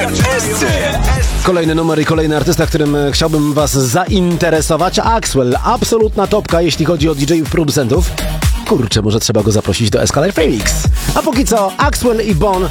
SC. Kolejny numer i kolejny artysta, którym chciałbym was zainteresować. Axwell, absolutna topka, jeśli chodzi o DJ-ów, producentów. Kurczę, może trzeba go zaprosić do Escalade Remix. A póki co, Axwell i Bon